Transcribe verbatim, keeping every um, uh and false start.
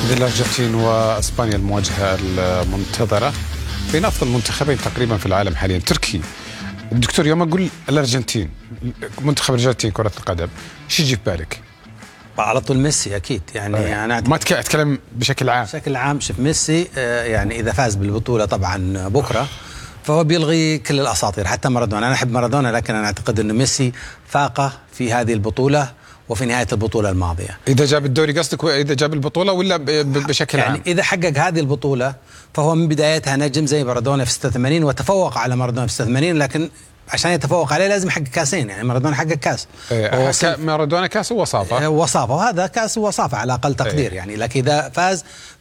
إذا الأرجنتين وإسبانيا المواجهة المنتظرة بين أفضل منتخبين تقريبا في العالم حاليا. تركي الدكتور يوم أقول الأرجنتين، منتخب الأرجنتين كرة القدم، ايش يجي في بالك؟ على طول ميسي أكيد. يعني أيه. أنا ما أتكلم بشكل عام. بشكل عام شوف ميسي يعني إذا فاز بالبطولة طبعا بكرة فهو بيلغي كل الأساطير حتى مارادونا. أنا أحب مارادونا لكن أنا أعتقد أن ميسي فاقه في هذه البطولة وفي نهاية البطولة الماضية. إذا جاب الدوري قصدك، إذا جاب البطولة ولا بشكل يعني عام؟ إذا حقق هذه البطولة فهو من بدايتها نجم زي مارادونا في ستة وثمانين وتفوق على مارادونا في ستة وثمانين، لكن عشان يتفوق عليه لازم يحقق كاسين. يعني مارادونا حقق كاس، إيه كا مارادونا كاس ووصافة وصافة، وهذا كاس ووصافة على أقل تقدير. إيه. يعني لكن إذا فاز